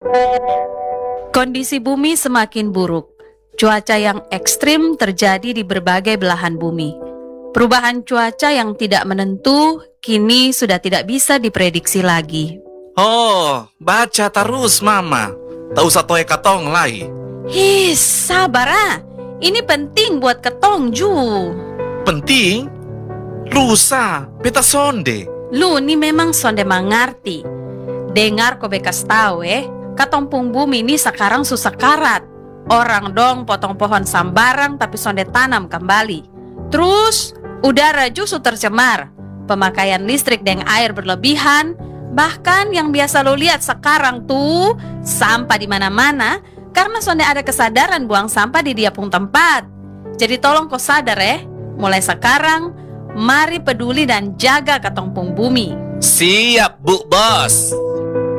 Kondisi bumi semakin buruk. Cuaca yang ekstrim terjadi di berbagai belahan bumi. Perubahan cuaca yang tidak menentu kini sudah tidak bisa diprediksi lagi. Oh, baca terus, Mama. Tak usah toe katong lai. Sabar ah. Ini penting buat ketong Ju. Penting? Lusa, beta sonde. Lu ni memang sonde mengerti. Dengar ko bekas tahu katong pung bumi ini sekarang susah karat. Orang dong potong pohon sambarang tapi sonde tanam kembali. Terus udara justru tercemar. Pemakaian listrik dan air berlebihan. Bahkan yang biasa lo lihat sekarang tuh sampah di mana-mana karena sonde ada kesadaran buang sampah di dia pung tempat. Jadi tolong kau sadar mulai sekarang mari peduli dan jaga katong pung bumi. Siap, Bu Bos.